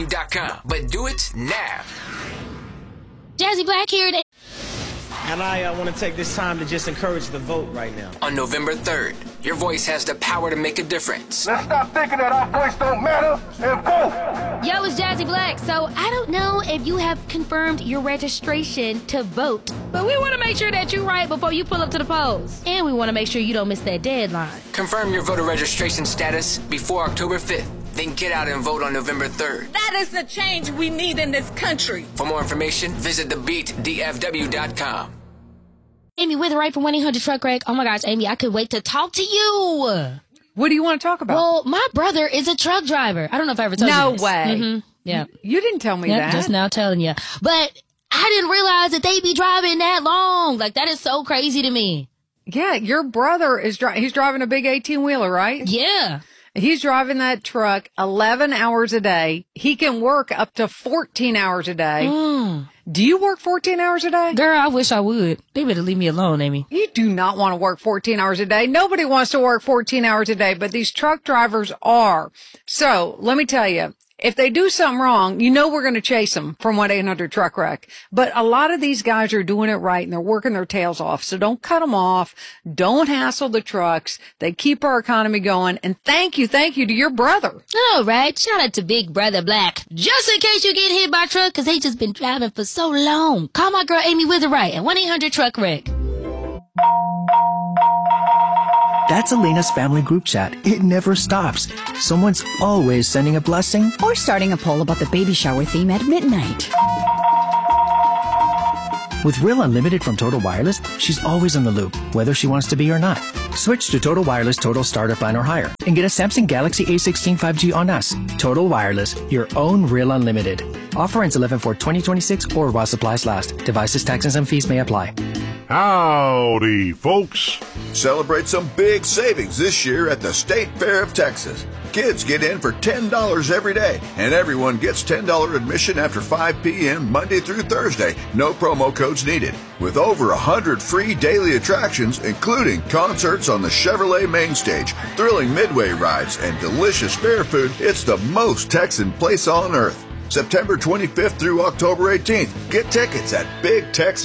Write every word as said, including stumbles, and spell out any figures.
dot com, but do it now. Jazzy Black here. And I uh, want to take this time to just encourage the vote right now. On November third, your voice has the power to make a difference. Let's stop thinking that our voice don't matter and vote. Yo, it's Jazzy Black. So I don't know if you have confirmed your registration to vote, but we want to make sure that you're right before you pull up to the polls. And we want to make sure you don't miss that deadline. Confirm your voter registration status before October fifth. Then get out and vote on November third. That is the change we need in this country. For more information, visit the beat D F W dot com. Amy Witherite from one eight hundred truck wreck. Oh my gosh, Amy, I could wait to talk to you. What do you want to talk about? Well, my brother is a truck driver. I don't know if I ever told no you this. No way. Mm-hmm. Yeah. You didn't tell me yep, that. Just now telling you. But I didn't realize that they be driving that long. Like, that is so crazy to me. Yeah, your brother is dri- he's driving a big eighteen-wheeler, right? Yeah. He's driving that truck eleven hours a day. He can work up to fourteen hours a day. Mm. Do you work fourteen hours a day? Girl, I wish I would. They better leave me alone, Amy. You do not want to work fourteen hours a day. Nobody wants to work fourteen hours a day, but these truck drivers are. So let me tell you, if they do something wrong, you know we're going to chase them from one eight hundred truck wreck. But a lot of these guys are doing it right and they're working their tails off. So don't cut them off. Don't hassle the trucks. They keep our economy going. And thank you, thank you to your brother. All right. Shout out to Big Brother Black. Just in case you get hit by a truck, because they just been driving for so long. Call my girl Amy Witherite at one eight hundred truck wreck. That's Elena's family group chat. It never stops. Someone's always sending a blessing or starting a poll about the baby shower theme at midnight. With Real Unlimited from Total Wireless, she's always in the loop, whether she wants to be or not. Switch to Total Wireless Total Starter Plan or higher and get a Samsung Galaxy A sixteen five G on us. Total Wireless, your own Real Unlimited. Offer ends eleven four twenty twenty-six or while supplies last. Devices, taxes, and fees may apply. Howdy, folks. Celebrate some big savings this year at the State Fair of Texas. Kids get in for ten dollars every day, and everyone gets ten dollars admission after five p.m. Monday through Thursday. No promo codes needed. With over one hundred free daily attractions, including concerts on the Chevrolet main stage, thrilling midway rides, and delicious fair food, it's the most Texan place on earth. September twenty-fifth through October eighteenth. Get tickets at Big Tex.